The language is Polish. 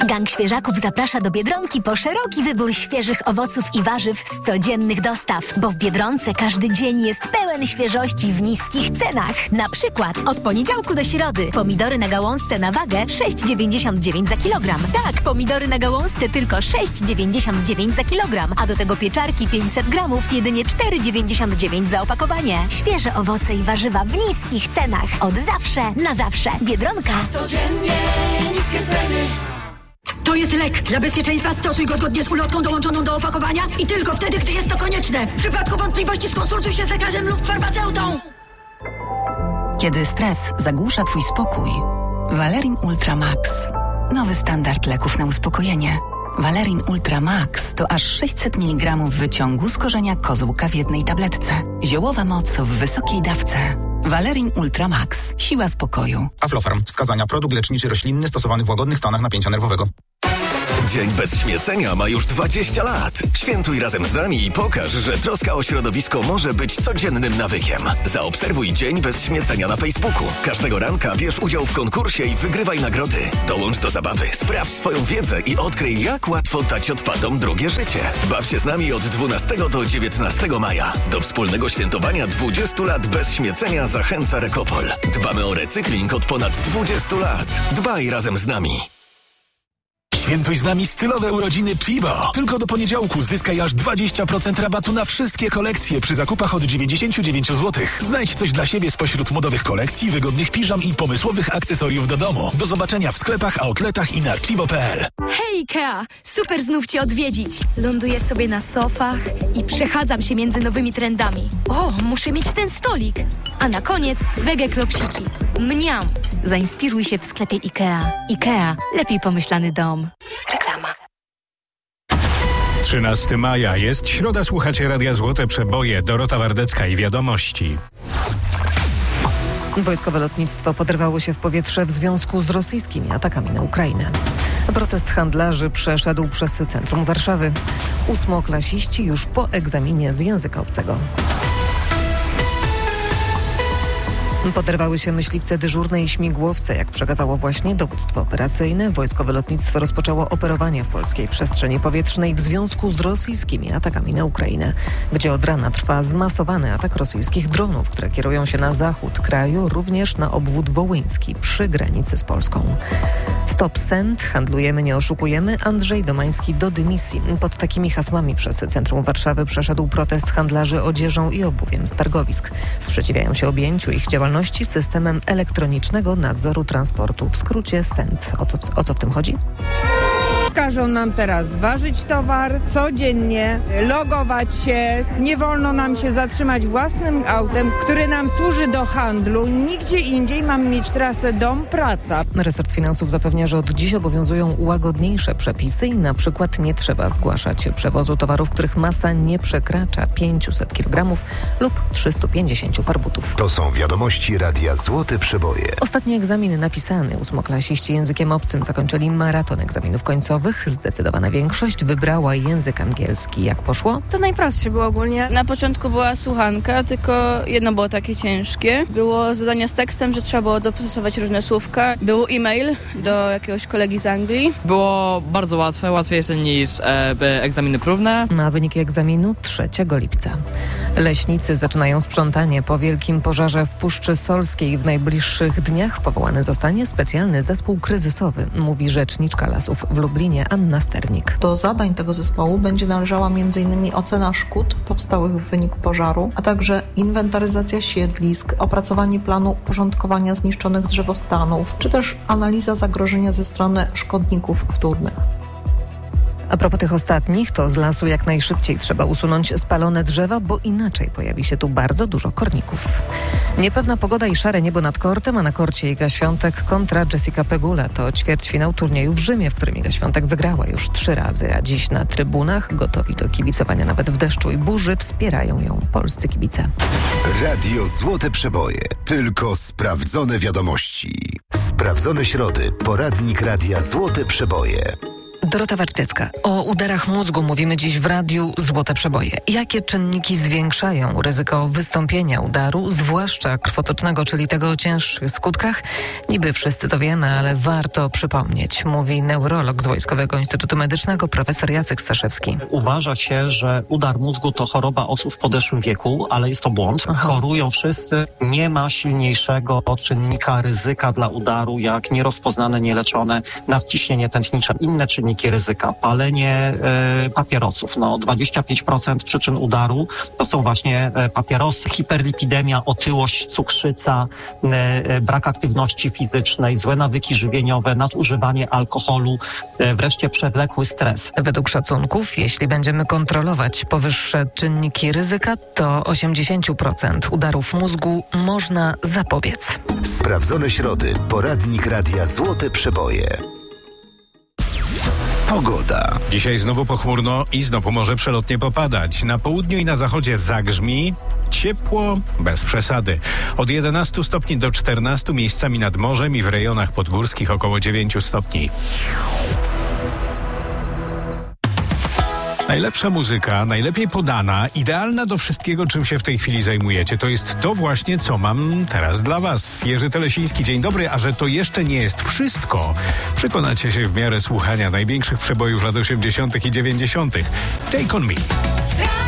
Gang Świeżaków zaprasza do Biedronki po szeroki wybór świeżych owoców i warzyw z codziennych dostaw, bo w Biedronce każdy dzień jest pełen świeżości w niskich cenach. Na przykład od poniedziałku do środy pomidory na gałązce na wagę 6,99 za kilogram. Tak, pomidory na gałązce tylko 6,99 za kilogram, a do tego pieczarki 500 gramów jedynie 4,99 za opakowanie. Świeże owoce i warzywa w niskich cenach. Od zawsze na zawsze. Biedronka. Codziennie niskie ceny. To jest lek. Dla bezpieczeństwa stosuj go zgodnie z ulotką dołączoną do opakowania i tylko wtedy, gdy jest to konieczne. W przypadku wątpliwości skonsultuj się z lekarzem lub farmaceutą. Kiedy stres zagłusza Twój spokój, Valerin Ultra Max. Nowy standard leków na uspokojenie. Valerin Ultra Max to aż 600 mg wyciągu z korzenia kozłka w jednej tabletce. Ziołowa moc w wysokiej dawce. Valerin Ultra Max. Siła spokoju. Aflofarm. Wskazania. Produkt leczniczy roślinny stosowany w łagodnych stanach napięcia nerwowego. Dzień bez śmiecenia ma już 20 lat. Świętuj razem z nami i pokaż, że troska o środowisko może być codziennym nawykiem. Zaobserwuj Dzień bez śmiecenia na Facebooku. Każdego ranka bierz udział w konkursie i wygrywaj nagrody. Dołącz do zabawy, sprawdź swoją wiedzę i odkryj, jak łatwo dać odpadom drugie życie. Baw się z nami od 12 do 19 maja. Do wspólnego świętowania 20 lat bez śmiecenia zachęca Rekopol. Dbamy o recykling od ponad 20 lat. Dbaj razem z nami. Świętuj z nami stylowe urodziny Chibo. Tylko do poniedziałku zyskaj aż 20% rabatu na wszystkie kolekcje przy zakupach od 99 zł. Znajdź coś dla siebie spośród modowych kolekcji, wygodnych piżam i pomysłowych akcesoriów do domu. Do zobaczenia w sklepach, outletach i na chibo.pl. Hej Ikea! Super znów Cię odwiedzić. Ląduję sobie na sofach i przechadzam się między nowymi trendami. O, muszę mieć ten stolik. A na koniec wege klopsiki. Mniam! Zainspiruj się w sklepie IKEA. IKEA. Lepiej pomyślany dom. Reklama. 13 maja jest środa, słuchacie Radia Złote Przeboje. Dorota Wardecka i Wiadomości. Wojskowe lotnictwo podrywało się w powietrze w związku z rosyjskimi atakami na Ukrainę. Protest handlarzy przeszedł przez centrum Warszawy. Ósmoklasiści już po egzaminie z języka obcego. Poderwały się myśliwce dyżurne i śmigłowce. Jak przekazało właśnie dowództwo operacyjne, wojskowe lotnictwo rozpoczęło operowanie w polskiej przestrzeni powietrznej w związku z rosyjskimi atakami na Ukrainę, gdzie od rana trwa zmasowany atak rosyjskich dronów, które kierują się na zachód kraju, również na obwód wołyński przy granicy z Polską. Stop Send, handlujemy, nie oszukujemy, Andrzej Domański do dymisji. Pod takimi hasłami przez centrum Warszawy przeszedł protest handlarzy odzieżą i obuwiem z targowisk. Sprzeciwiają się objęciu ich działalności systemem elektronicznego nadzoru transportu, w skrócie SENT. O co w tym chodzi? Każą nam teraz ważyć towar codziennie, logować się. Nie wolno nam się zatrzymać własnym autem, który nam służy do handlu. Nigdzie indziej mamy mieć trasę dom-praca. Resort Finansów zapewnia, że od dziś obowiązują łagodniejsze przepisy i na przykład nie trzeba zgłaszać przewozu towarów, których masa nie przekracza 500 kg lub 350 par butów. To są wiadomości Radia Złote Przeboje. Ostatni egzamin napisany. Ósmoklasiści językiem obcym zakończyli maraton egzaminów końcowych. Zdecydowana większość wybrała język angielski. Jak poszło? To najprostsze było ogólnie. Na początku była słuchanka, tylko jedno było takie ciężkie. Było zadania z tekstem, że trzeba było dostosować różne słówka. Był e-mail do jakiegoś kolegi z Anglii. Było bardzo łatwe, łatwiejsze niż egzaminy próbne. Na wyniki egzaminu 3 lipca. Leśnicy zaczynają sprzątanie po wielkim pożarze w Puszczy Solskiej. W najbliższych dniach powołany zostanie specjalny zespół kryzysowy, mówi rzeczniczka lasów w Lublinie Anna Sternik. Do zadań tego zespołu będzie należała m.in. ocena szkód powstałych w wyniku pożaru, a także inwentaryzacja siedlisk, opracowanie planu porządkowania zniszczonych drzewostanów, czy też analiza zagrożenia ze strony szkodników wtórnych. A propos tych ostatnich, to z lasu jak najszybciej trzeba usunąć spalone drzewa, bo inaczej pojawi się tu bardzo dużo korników. Niepewna pogoda i szare niebo nad kortem, a na korcie Iga Świątek kontra Jessica Pegula. To ćwierćfinał turnieju w Rzymie, w którym Iga Świątek wygrała już 3 razy, a dziś na trybunach, gotowi do kibicowania nawet w deszczu i burzy, wspierają ją polscy kibice. Radio Złote Przeboje. Tylko sprawdzone wiadomości. Sprawdzone środy. Poradnik Radia Złote Przeboje. Dorota Wartecka. O udarach mózgu mówimy dziś w radiu Złote Przeboje. Jakie czynniki zwiększają ryzyko wystąpienia udaru, zwłaszcza krwotocznego, czyli tego o cięższych skutkach? Niby wszyscy to wiemy, ale warto przypomnieć, mówi neurolog z Wojskowego Instytutu Medycznego profesor Jacek Staszewski. Uważa się, że udar mózgu to choroba osób w podeszłym wieku, ale jest to błąd. Chorują wszyscy. Nie ma silniejszego czynnika ryzyka dla udaru, jak nierozpoznane, nieleczone nadciśnienie tętnicze. Inne czynniki ryzyka, palenie papierosów. 25% przyczyn udaru to są właśnie papierosy, hiperlipidemia, otyłość, cukrzyca, brak aktywności fizycznej, złe nawyki żywieniowe, nadużywanie alkoholu, wreszcie przewlekły stres. Według szacunków, jeśli będziemy kontrolować powyższe czynniki ryzyka, to 80% udarów mózgu można zapobiec. Sprawdzone środy. Poradnik Radia Złote Przeboje. Pogoda. Dzisiaj znowu pochmurno i znowu może przelotnie popadać. Na południu i na zachodzie zagrzmi. Ciepło, bez przesady. Od 11 stopni do 14 miejscami nad morzem i w rejonach podgórskich około 9 stopni. Najlepsza muzyka, najlepiej podana, idealna do wszystkiego, czym się w tej chwili zajmujecie. To jest to właśnie, co mam teraz dla Was. Jerzy Telesiński, dzień dobry, a że to jeszcze nie jest wszystko, przekonacie się w miarę słuchania największych przebojów lat 80. i 90. Take on me.